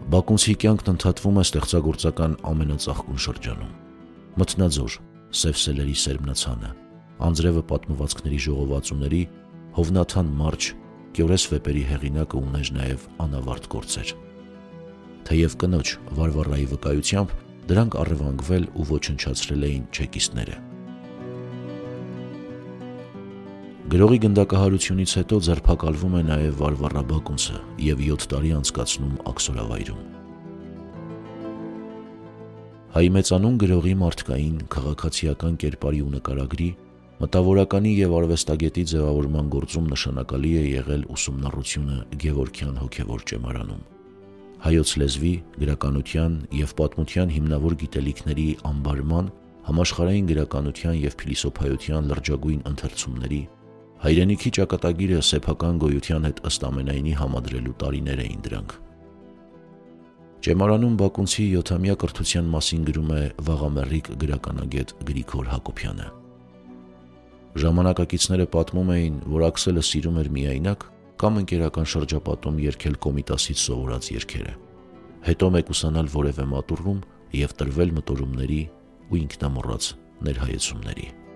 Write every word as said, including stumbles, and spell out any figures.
Բակունցի կյանքն ընդհատվում է ստեղծագործական ամենածաղկուն շրջանում։ Մթնաձոր, Սև սելերի սերմնացանը, Անձրևը պատմվածքների ժողովածուների, Հովնաթան մարջ, Կյորես վեպերի հեղինակը ուներ նաև անավարտ գործեր։ Թեև կնոջ Վարվառայի վկայությամբ դրանք առևանգվել ու ոչնչացրել էին չեկիստները։ Գրողի գնդակահարությունից հետո ձերբակալվում է նաև Վարվառա Բակունցը և յոթ տարի անցկացնում աքսորավայրում։ Հայի մեծանուն գրողի մարդկային, քաղաքացիական կերպարի ու նկարագրի, մտավորականի և արվեստագետի ձևավորման գործում նշանակալի է եղել ուսումնառությունը Գևորգյան հոգևոր ճեմարանում։ Հայոց լեզվի, գրականության և պատմության հիմնավոր գիտելիքների ամբարման, համաշխարհային գրականության և փիլիսոփայության լրջագույն ընթերցումների, հայրենիքի ճակատագիրը սեփական գոյության հետ ըստ ամենայնի համադրելու տարիներ էին դրանք։ Ճեմարանում Բակունցի յոթամյա կրթության մասին գրում է վաղամեռիկ գրականագետ Գրիգոր Հակոբյանը։ Ժամանակակիցները պատմում էին, որ Աքսելը սիրում էր միայնակ կամ ընկերական շրջապատում երգել Կոմիտասից սովորած երգերը, հետո մեկուսանալ որևէ մատուռում և տրվել մտորումների ու ինքնամոռաց ներհայեցումների։